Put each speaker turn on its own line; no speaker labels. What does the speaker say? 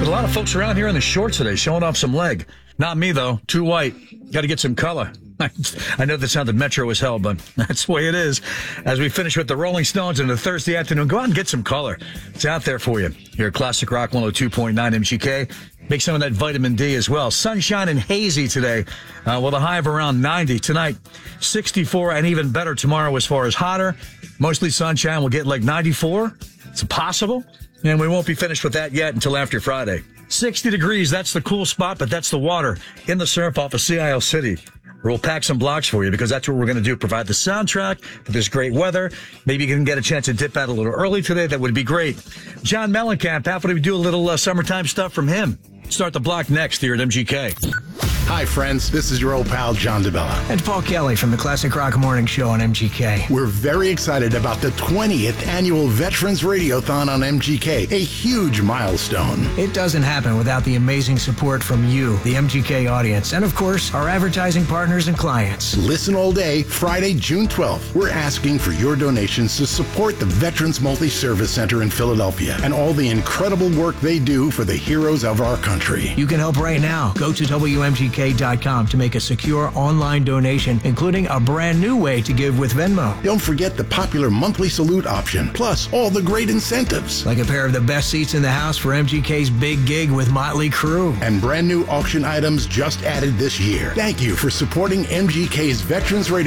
There's a lot of folks around here in the shorts today showing off some leg. Not me, though. Too white. Got to get some color. I know that sounded metro as hell, but that's the way it is. As we finish with the Rolling Stones in a Thursday afternoon, go out and get some color. It's out there for you. Here at Classic Rock 102.9 MGK. Make some of that vitamin D as well. Sunshine and hazy today with a high of around 90. Tonight, 64 and even better tomorrow as far as hotter. Mostly sunshine. We'll get like 94. It's possible. And we won't be finished with that yet until after Friday. 60 degrees, that's the cool spot, but that's the water in the surf off of Sea Isle City. We'll pack some blocks for you because that's what we're going to do. Provide the soundtrack for this great weather. Maybe you can get a chance to dip out a little early today. That would be great. John Mellencamp, happy to do a little summertime stuff from him. Start the block next here at MGK.
Hi, friends. This is your old pal, John DeBella.
And Paul Kelly from the Classic Rock Morning Show on MGK.
We're very excited about the 20th annual Veterans Radiothon on MGK, a huge milestone.
It doesn't happen without the amazing support from you, the MGK audience, and of course, our advertising partners and clients.
Listen all day, Friday, June 12th. We're asking for your donations to support the Veterans Multi-Service Center in Philadelphia and all the incredible work they do for the heroes of our country.
You can help right now. Go to WMGK.com to make a secure online donation, including a brand new way to give with Venmo.
Don't forget the popular monthly salute option, plus all the great incentives.
Like a pair of the best seats in the house for MGK's big gig with Motley Crue.
And brand new auction items just added this year. Thank you for supporting MGK's Veterans Radio.